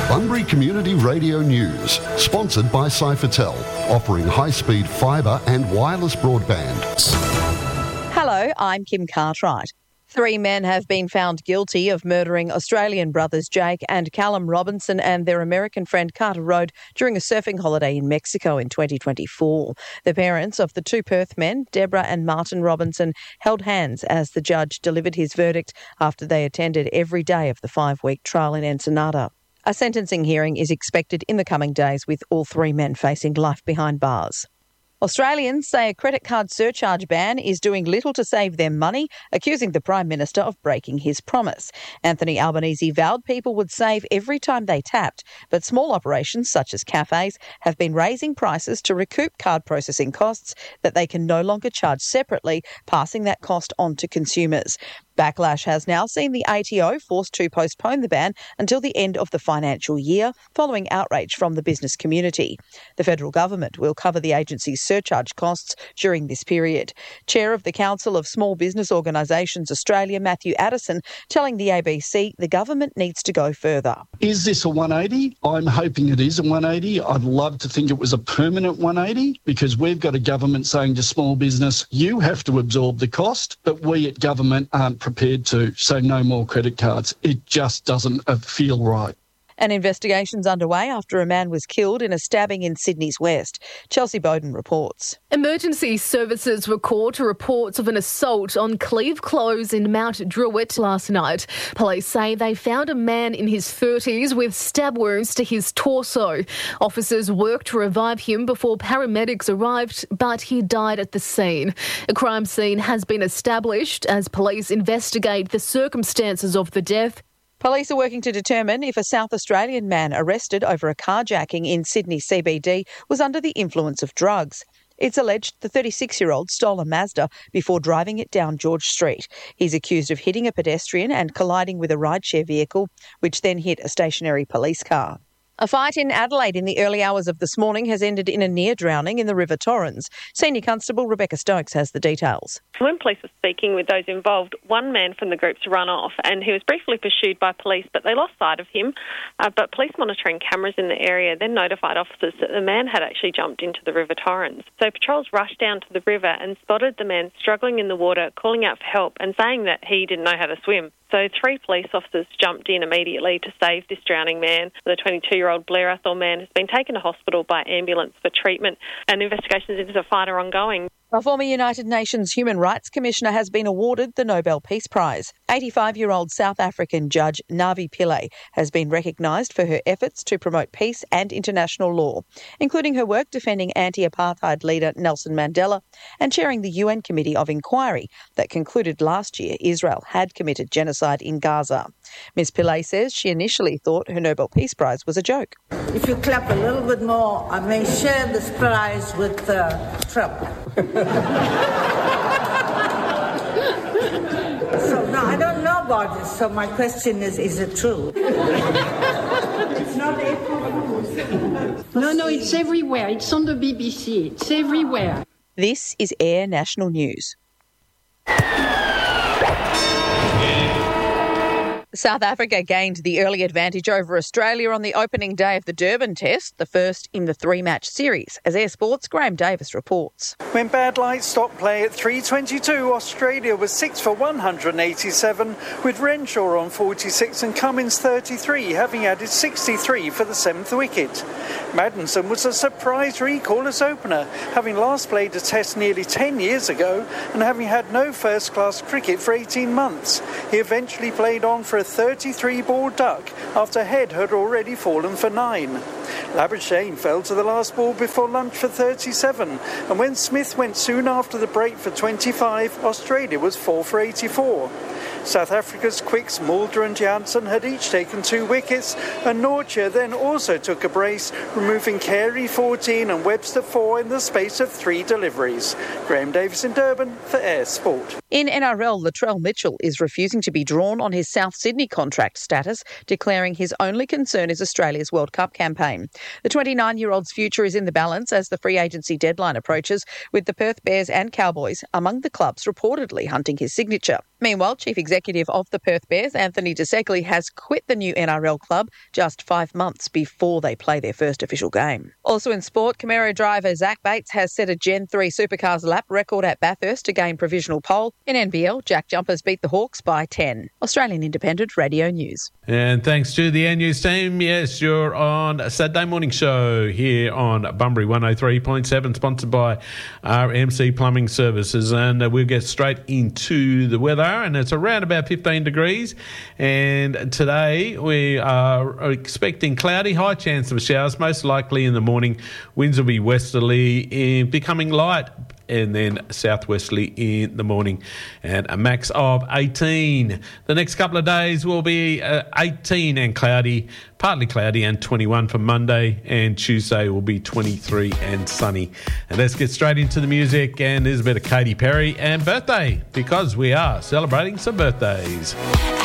Bunbury Community Radio News, sponsored by Cyfertel, offering high-speed fibre and wireless broadband. Hello, I'm Kim Cartwright. 3 men have been found guilty of murdering Australian brothers Jake and Callum Robinson and their American friend Carter Road during a surfing holiday in Mexico in 2024. The parents of the 2 Perth men, Deborah and Martin Robinson, held hands as the judge delivered his verdict after they attended every day of the 5-week trial in Ensenada. A sentencing hearing is expected in the coming days, with all 3 men facing life behind bars. Australians say a credit card surcharge ban is doing little to save them money, accusing the Prime Minister of breaking his promise. Anthony Albanese vowed people would save every time they tapped, but small operations such as cafes have been raising prices to recoup card processing costs that they can no longer charge separately, passing that cost on to consumers. Backlash has now seen the ATO forced to postpone the ban until the end of the financial year, following outrage from the business community. The federal government will cover the agency's surcharge costs during this period. Chair of the Council of Small Business Organisations Australia, Matthew Addison, telling the ABC the government needs to go further. Is this a 180? I'm hoping it is a 180. I'd love to think it was a permanent 180, because we've got a government saying to small business, you have to absorb the cost, but we at government aren't prepared to, so no more credit cards. It just doesn't feel right. An investigation's underway after a man was killed in a stabbing in Sydney's West. Chelsea Bowden reports. Emergency services were called to reports of an assault on Cleve Close in Mount Druitt last night. Police say they found a man in his 30s with stab wounds to his torso. Officers worked to revive him before paramedics arrived, but he died at the scene. A crime scene has been established as police investigate the circumstances of the death. Police are working to determine if a South Australian man arrested over a carjacking in Sydney CBD was under the influence of drugs. It's alleged the 36-year-old stole a Mazda before driving it down George Street. He's accused of hitting a pedestrian and colliding with a rideshare vehicle, which then hit a stationary police car. A fight in Adelaide in the early hours of this morning has ended in a near drowning in the River Torrens. Senior Constable Rebecca Stokes has the details. When police were speaking with those involved, one man from the group's run off and he was briefly pursued by police, but they lost sight of him. But police monitoring cameras in the area then notified officers that the man had actually jumped into the River Torrens. So patrols rushed down to the river and spotted the man struggling in the water, calling out for help and saying that he didn't know how to swim. So 3 police officers jumped in immediately to save this drowning man. The 22-year-old Blair Athol man has been taken to hospital by ambulance for treatment, and investigations into the fight are ongoing. A former United Nations Human Rights Commissioner has been awarded the Nobel Peace Prize. 85-year-old South African judge Navi Pillay has been recognised for her efforts to promote peace and international law, including her work defending anti-apartheid leader Nelson Mandela and chairing the UN Committee of Inquiry that concluded last year Israel had committed genocide in Gaza. Ms Pillay says she initially thought her Nobel Peace Prize was a joke. If you clap a little bit more, I may share this prize with Trump. So now I don't know about this, so my question is it true? It's not April Fool's. No, it's everywhere. It's on the BBC. It's everywhere. This is Air National News. South Africa gained the early advantage over Australia on the opening day of the Durban Test, the first in the 3-match series, as Air Sports' Graham Davis reports. When bad light stopped play at 3:22, Australia was 6 for 187, with Renshaw on 46 and Cummins 33, having added 63 for the 7th wicket. Maddinson was a surprise recall as opener, having last played a Test nearly 10 years ago and having had no first-class cricket for 18 months. He eventually played on for a 33-ball duck after Head had already fallen for 9. Labuschagne fell to the last ball before lunch for 37, and when Smith went soon after the break for 25, Australia was 4 for 84. South Africa's quicks Mulder and Jansen had each taken 2 wickets, and Nortje then also took a brace, removing Carey 14 and Webster 4 in the space of 3 deliveries. Graham Davis in Durban for Air Sport. In NRL, Latrell Mitchell is refusing to be drawn on his South Sydney contract status, declaring his only concern is Australia's World Cup campaign. The 29-year-old's future is in the balance as the free agency deadline approaches, with the Perth Bears and Cowboys among the clubs reportedly hunting his signature. Meanwhile, Chief Executive executive of the Perth Bears, Anthony DeSegli, has quit the new NRL club just 5 months before they play their first official game. Also in sport, Camaro driver Zach Bates has set a Gen 3 Supercars lap record at Bathurst to gain provisional pole. In NBL, Jack Jumpers beat the Hawks by 10. Australian Independent Radio News. And thanks to the News team. Yes, you're on a Saturday morning show here on Bunbury 103.7, sponsored by RMC Plumbing Services. And we'll get straight into the weather, and it's around about 15 degrees. And today we are expecting cloudy, high chance of showers, most likely in the morning. Winds will be westerly, becoming light, and then southwesterly in the morning, and a max of 18. The next couple of days will be 18 and cloudy, partly cloudy, and 21 for Monday, and Tuesday will be 23 and sunny. And let's get straight into the music, and there's a bit of Katy Perry and birthday, because we are celebrating some birthdays.